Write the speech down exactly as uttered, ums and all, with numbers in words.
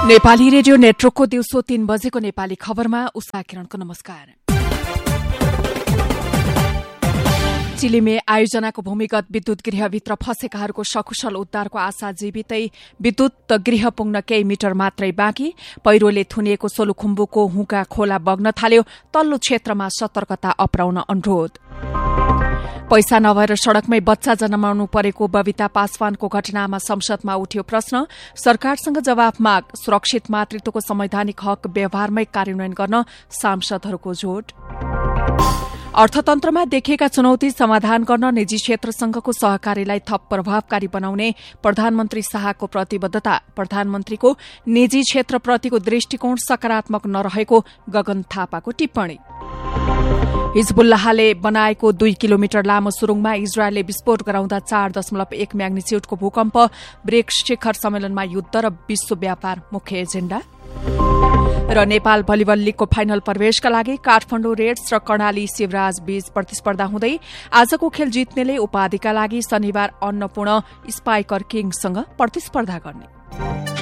Nepali radio नेटवर्कको दिउँसो तीन बजेको नेपाली खबरमा उषा किरणको नमस्कार। चिलिमे आयोजनाको भूमिगत विद्युत गृहभित्र फँसेकाहरूको सकुशल उद्धारको आशा जीवितै विद्युत गृह पुग्न केही मिटर मात्रै बाँकी। पहिरोले थुनिएको सोलुखुम्बुको हुँका खोला बग्न थाल्यो। तल्लो क्षेत्रमा सतर्कता अपनाउन अनुरोध। पैसा नभएर सड़कमै बच्चा जन्माउनु परेको बबिता पासवानको घटनामा संसदमा उठ्यो प्रश्न। सरकारसँग जवाफ माग। सुरक्षित मातृत्वको संवैधानिक हक व्यवहारमै कार्यान्वयन गर्न सांसदहरूको जोड। अर्थतन्त्रमा देखिएका चुनौती समाधान गर्न निजी क्षेत्रसँगको सहकारीलाई थप प्रभावकारी बनाउने प्रधानमन्त्री शाहको प्रतिबद्धता। प्रधानमन्त्रीको निजी क्षेत्रप्रतिको दृष्टिकोण सकारात्मक नरहेको गगन थापाको टिप्पणी। हिजबुल्लाहले बनाएको दुई किलोमिटर लामो सुरुङमा इजरायलले विस्फोट गराउँदा चार दशमलव एक म्याग्निच्युडको भूकम्प। ब्रिक्स शिखर सम्मेलनमा युद्ध र विश्व व्यापार मुख्य एजेण्डा। र नेपाल भलिबल लीगको फाइनल प्रवेशका लागि काठमाडौँ रेड्स र कर्णाली शिवराज बीच प्रतिस्पर्धा हुँदै आजको खेल जित्नेले उपाधिका लागि शनिबार अन्नपूर्ण स्पाइकर किङ्ससँग प्रतिस्पर्धा गर्ने।